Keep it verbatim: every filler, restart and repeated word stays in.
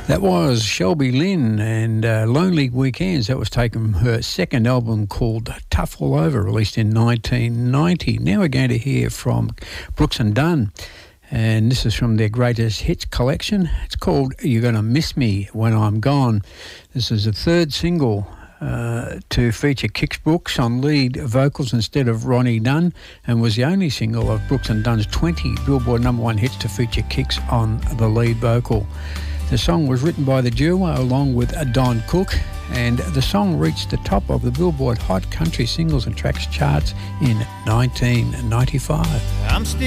That was Shelby Lynn and uh, Lonely Weekends. That was taken from her second album called Tough All Over, released in nineteen ninety. Now we're going to hear from Brooks and Dunn, and this is from their greatest hits collection. It's called You're Gonna Miss Me When I'm Gone. This is the third single uh, to feature Kix Brooks on lead vocals instead of Ronnie Dunn, and was the only single of Brooks and Dunn's twenty Billboard number one hits to feature Kix on the lead vocal. The song was written by the duo along with Don Cook, and the song reached the top of the Billboard Hot Country Singles and Tracks charts in nineteen ninety-five. I'm still